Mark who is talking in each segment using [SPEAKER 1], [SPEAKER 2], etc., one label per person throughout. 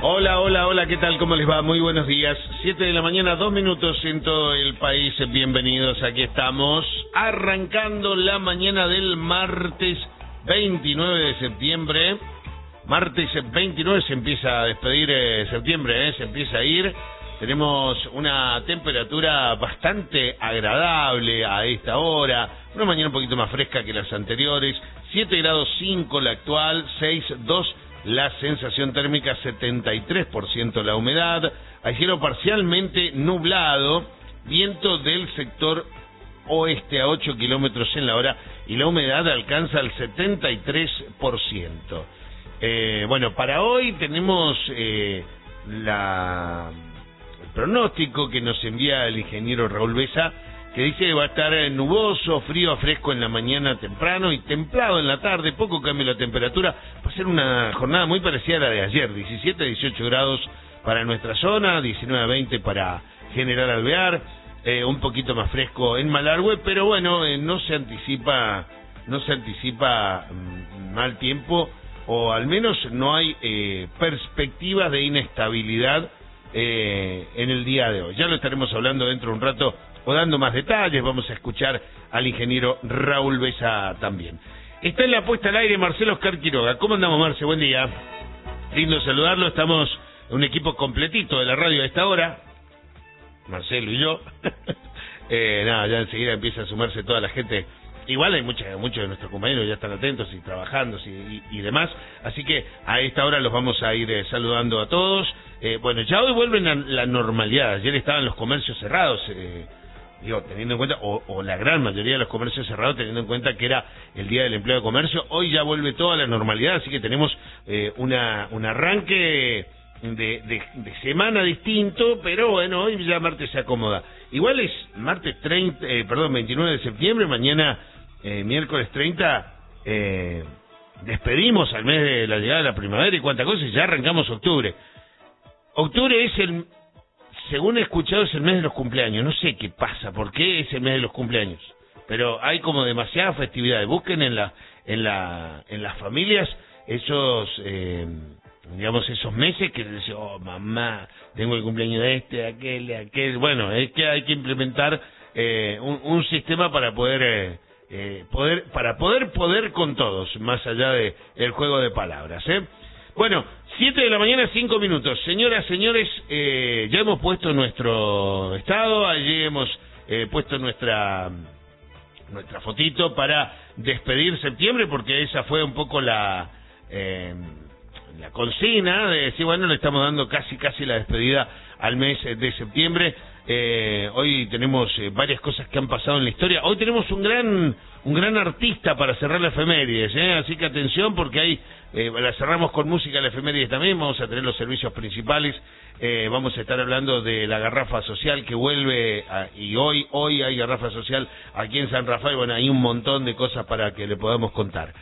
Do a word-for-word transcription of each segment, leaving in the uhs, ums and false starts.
[SPEAKER 1] Hola, hola, hola, ¿qué tal? ¿Cómo les va? Muy buenos días. Siete de la mañana, dos minutos en todo el país. Bienvenidos, aquí estamos, arrancando la mañana del martes veintinueve de septiembre. Martes veintinueve se empieza a despedir eh, septiembre, eh, se empieza a ir. Tenemos una temperatura bastante agradable a esta hora, una mañana un poquito más fresca que las anteriores, siete grados cinco la actual, seis coma dos la sensación térmica, setenta y tres por ciento la humedad, hay cielo parcialmente nublado, viento del sector oeste a ocho kilómetros en la hora y la humedad alcanza el setenta y tres por ciento. Eh, bueno, para hoy tenemos eh, la... el pronóstico que nos envía el ingeniero Raúl Besa, que dice que va a estar nuboso, frío a fresco en la mañana temprano y templado en la tarde, poco cambio la temperatura. Va a ser una jornada muy parecida a la de ayer, diecisiete a dieciocho grados para nuestra zona, diecinueve a veinte para General Alvear, eh, un poquito más fresco en Malargüe, pero bueno, eh, no se anticipa, no se anticipa mm, mal tiempo, o al menos no hay eh, perspectivas de inestabilidad eh, en el día de hoy. Ya lo estaremos hablando dentro de un rato o dando más detalles. Vamos a escuchar al ingeniero Raúl Besa también. Está en la puesta al aire Marcelo Oscar Quiroga. ¿Cómo andamos, Marce? Buen día. Lindo saludarlo. Estamos un equipo completito de la radio a esta hora, Marcelo y yo. eh, nada, ya enseguida empieza a sumarse toda la gente. Igual hay mucha, muchos de nuestros compañeros ya están atentos y trabajando y, y, y demás, así que a esta hora los vamos a ir eh, saludando a todos. Eh, bueno, ya hoy vuelven a la normalidad. Ayer estaban los comercios cerrados, eh, digo, teniendo en cuenta, o, o la gran mayoría de los comercios cerrados, teniendo en cuenta que era el Día del Empleo de Comercio. Hoy ya vuelve toda la normalidad, así que tenemos eh, una un arranque de, de, de semana distinto, pero bueno, hoy ya martes se acomoda. Igual es martes treinta, eh, perdón, veintinueve de septiembre, mañana eh, miércoles treinta, eh, despedimos al mes de la llegada de la primavera y cuánta cosa, y ya arrancamos octubre. Octubre es el, según he escuchado, es el mes de los cumpleaños. No sé qué pasa, por qué es el mes de los cumpleaños, pero hay como demasiadas festividades. Busquen en la, en la, en las familias esos, eh, digamos, esos meses que dicen, oh, mamá, tengo el cumpleaños de este, de aquel, de aquel. Bueno, es que hay que implementar eh, un, un sistema para poder, eh, eh, poder, para poder poder con todos, más allá de el juego de palabras, ¿eh? Bueno, siete de la mañana, cinco minutos. Señoras, señores, eh, ya hemos puesto nuestro estado, allí hemos eh, puesto nuestra nuestra fotito para despedir septiembre, porque esa fue un poco la eh, la consigna de decir, bueno, le estamos dando casi casi la despedida al mes de septiembre. Eh, hoy tenemos eh, varias cosas que han pasado en la historia. Hoy tenemos un gran un gran artista para cerrar la efemérides, ¿eh? Así que atención, porque hay eh, la cerramos con música la efemérides también. Vamos a tener los servicios principales. Eh, vamos a estar hablando de la garrafa social que vuelve a, y hoy hoy hay garrafa social aquí en San Rafael. Bueno, hay un montón de cosas para que le podamos contar.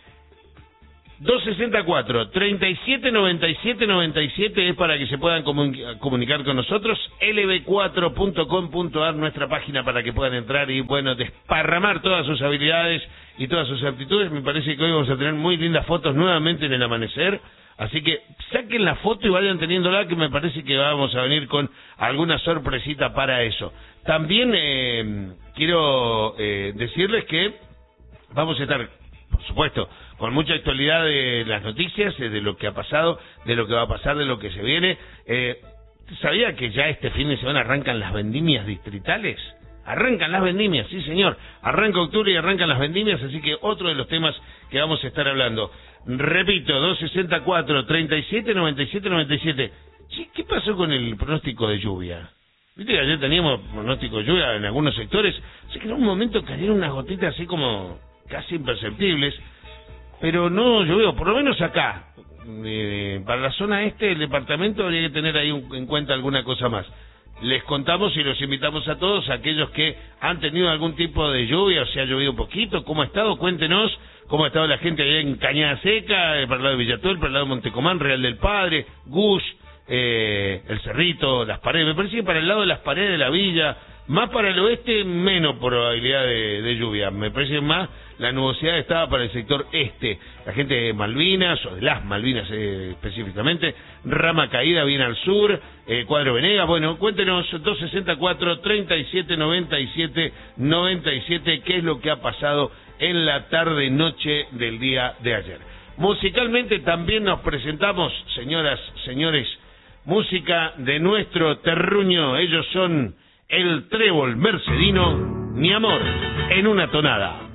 [SPEAKER 1] dos sesenta y cuatro, treinta y siete noventa y siete noventa y siete es para que se puedan comun- comunicar con nosotros. L B cuatro punto com punto a r, nuestra página, para que puedan entrar y, bueno, desparramar todas sus habilidades y todas sus aptitudes. Me parece que hoy vamos a tener muy lindas fotos nuevamente en el amanecer, así que saquen la foto y vayan teniéndola, que me parece que vamos a venir con alguna sorpresita para eso. También eh, quiero eh, decirles que vamos a estar, por supuesto, con mucha actualidad de las noticias, de lo que ha pasado, de lo que va a pasar, de lo que se viene. Eh, ¿Sabía que ya este fin de semana arrancan las vendimias distritales? Arrancan las vendimias, sí señor. Arranca octubre y arrancan las vendimias, así que otro de los temas que vamos a estar hablando. Repito, dos sesenta y cuatro, treinta y siete noventa y siete noventa y siete. Sí, ¿qué pasó con el pronóstico de lluvia? Viste que ayer teníamos pronóstico de lluvia en algunos sectores. Sé que en un momento cayeron unas gotitas así como casi imperceptibles, pero no llovió, por lo menos acá. Eh, para la zona este del departamento habría que tener ahí un, en cuenta alguna cosa más. Les contamos y los invitamos a todos, a aquellos que han tenido algún tipo de lluvia, o sea, ha llovido un poquito, ¿cómo ha estado? Cuéntenos cómo ha estado la gente allá en Cañada Seca, eh, para el lado de Villatuel, para el lado de Montecomán, Real del Padre, Gush, eh, El Cerrito, Las Paredes. Me parece que para el lado de Las Paredes de la Villa, más para el oeste, menos probabilidad de, de lluvia. Me parece más la nubosidad estaba para el sector este. La gente de Malvinas, o de las Malvinas eh, específicamente, Rama Caída bien al sur, eh, Cuadro Venegas. Bueno, cuéntenos, dos sesenta y cuatro, treinta y siete, noventa y siete, noventa y siete, qué es lo que ha pasado en la tarde-noche del día de ayer. Musicalmente también nos presentamos, señoras, señores, música de nuestro terruño. Ellos son el Trébol Mercedino, Mi Amor en una Tonada.